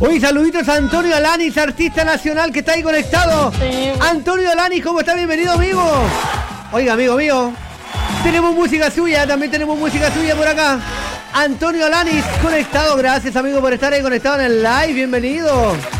Hoy saluditos a Antonio Alanis, artista nacional que está ahí conectado. Sí. Antonio Alanis, ¿cómo está? Bienvenido, amigo. Oiga, amigo mío, tenemos música suya, también tenemos música suya por acá. Antonio Alanis, conectado, gracias amigo por estar ahí conectado en el live, bienvenido.